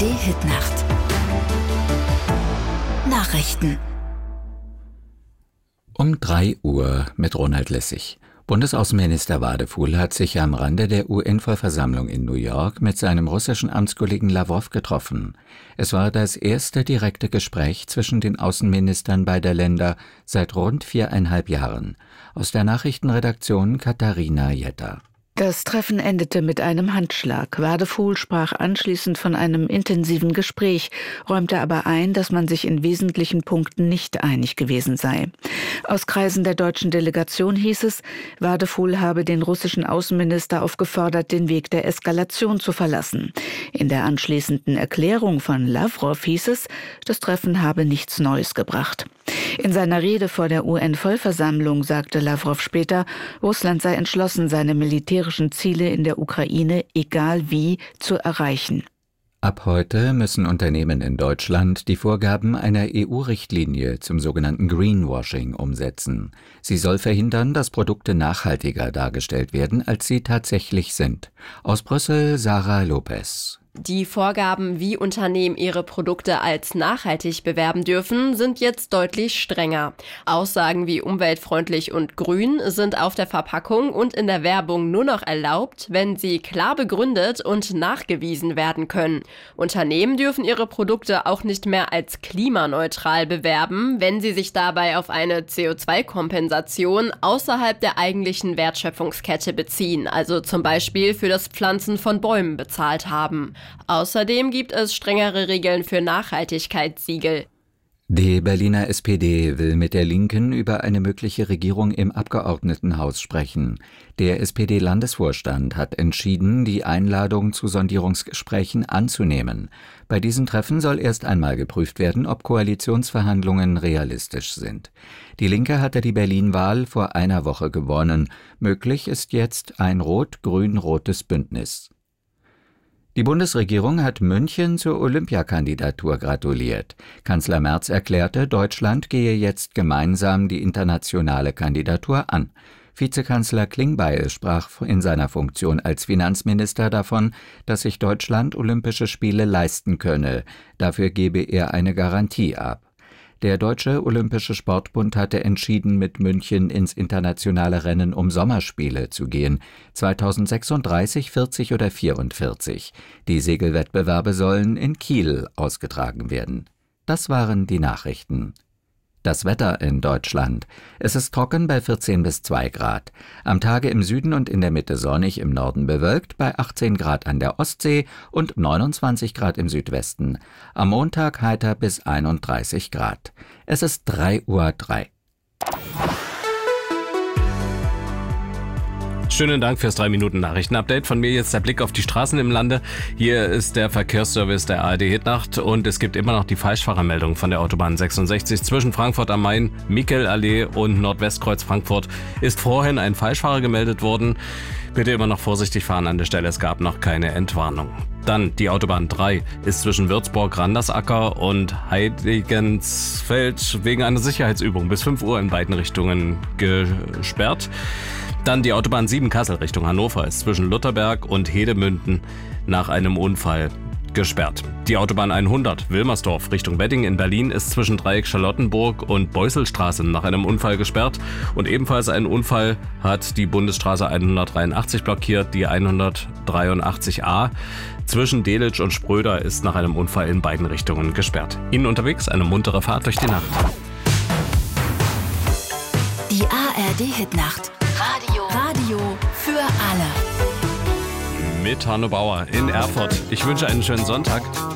ARD-Hitnacht. Nachrichten. Um 3 Uhr mit Ronald Lessig. Bundesaußenminister Wadephul hat sich am Rande der UN-Vollversammlung in New York mit seinem russischen Amtskollegen Lawrow getroffen. Es war das erste direkte Gespräch zwischen den Außenministern beider Länder seit rund 4,5 Jahren. Aus der Nachrichtenredaktion Katharina Jetter. Das Treffen endete mit einem Handschlag. Wadephul sprach anschließend von einem intensiven Gespräch, räumte aber ein, dass man sich in wesentlichen Punkten nicht einig gewesen sei. Aus Kreisen der deutschen Delegation hieß es, Wadephul habe den russischen Außenminister aufgefordert, den Weg der Eskalation zu verlassen. In der anschließenden Erklärung von Lawrow hieß es, das Treffen habe nichts Neues gebracht. In seiner Rede vor der UN-Vollversammlung sagte Lawrow später, Russland sei entschlossen, seine militärischen Ziele in der Ukraine, egal wie, zu erreichen. Ab heute müssen Unternehmen in Deutschland die Vorgaben einer EU-Richtlinie zum sogenannten Greenwashing umsetzen. Sie soll verhindern, dass Produkte nachhaltiger dargestellt werden, als sie tatsächlich sind. Aus Brüssel Sarah Lopez. Die Vorgaben, wie Unternehmen ihre Produkte als nachhaltig bewerben dürfen, sind jetzt deutlich strenger. Aussagen wie umweltfreundlich und grün sind auf der Verpackung und in der Werbung nur noch erlaubt, wenn sie klar begründet und nachgewiesen werden können. Unternehmen dürfen ihre Produkte auch nicht mehr als klimaneutral bewerben, wenn sie sich dabei auf eine CO2-Kompensation außerhalb der eigentlichen Wertschöpfungskette beziehen, also zum Beispiel für das Pflanzen von Bäumen bezahlt haben. Außerdem gibt es strengere Regeln für Nachhaltigkeitssiegel. Die Berliner SPD will mit der Linken über eine mögliche Regierung im Abgeordnetenhaus sprechen. Der SPD-Landesvorstand hat entschieden, die Einladung zu Sondierungsgesprächen anzunehmen. Bei diesen Treffen soll erst einmal geprüft werden, ob Koalitionsverhandlungen realistisch sind. Die Linke hatte die Berlin-Wahl vor einer Woche gewonnen. Möglich ist jetzt ein rot-grün-rotes Bündnis. Die Bundesregierung hat München zur Olympiakandidatur gratuliert. Kanzler Merz erklärte, Deutschland gehe jetzt gemeinsam die internationale Kandidatur an. Vizekanzler Klingbeil sprach in seiner Funktion als Finanzminister davon, dass sich Deutschland Olympische Spiele leisten könne. Dafür gebe er eine Garantie ab. Der Deutsche Olympische Sportbund hatte entschieden, mit München ins internationale Rennen um Sommerspiele zu gehen. 2036, 40 oder 44. Die Segelwettbewerbe sollen in Kiel ausgetragen werden. Das waren die Nachrichten. Das Wetter in Deutschland. Es ist trocken bei 14 bis 2 Grad. Am Tage im Süden und in der Mitte sonnig, im Norden bewölkt, bei 18 Grad an der Ostsee und 29 Grad im Südwesten. Am Montag heiter bis 31 Grad. Es ist 3:03 Uhr. Schönen Dank fürs 3-Minuten-Nachrichten-Update. Von mir jetzt der Blick auf die Straßen im Lande. Hier ist der Verkehrsservice der ARD-Hitnacht und es gibt immer noch die Falschfahrermeldung von der Autobahn 66 zwischen Frankfurt am Main, Michelallee und Nordwestkreuz Frankfurt ist vorhin ein Falschfahrer gemeldet worden. Bitte immer noch vorsichtig fahren an der Stelle, es gab noch keine Entwarnung. Dann die Autobahn 3 ist zwischen Würzburg-Randersacker und Heidigensfeld wegen einer Sicherheitsübung bis 5 Uhr in beiden Richtungen gesperrt. Dann die Autobahn 7 Kassel Richtung Hannover ist zwischen Lutherberg und Hedemünden nach einem Unfall gesperrt. Die Autobahn 100 Wilmersdorf Richtung Wedding in Berlin ist zwischen Dreieck Charlottenburg und Beuselstraße nach einem Unfall gesperrt. Und ebenfalls ein Unfall hat die Bundesstraße 183 blockiert, die 183a. Zwischen Delitzsch und Spröder ist nach einem Unfall in beiden Richtungen gesperrt. Ihnen unterwegs eine muntere Fahrt durch die Nacht. Die ARD-Hitnacht. Radio für alle. Mit Hanno Bauer in Erfurt. Ich wünsche einen schönen Sonntag.